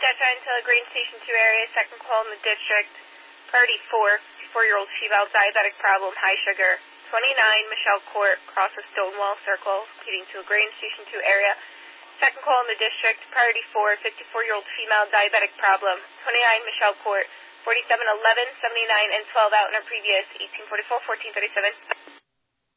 Delta into Green Station 2 area, second call in the district. Priority 4, 54-year-old female, diabetic problem, high sugar. 29 Michelle Court, cross of Stonewall Circle, leading to a Green Station 2 area. Second call in the district, priority 4, 54-year-old female, diabetic problem. 29 Michelle Court, 47, 11, 79, and 12 out in our previous 1844, 1437.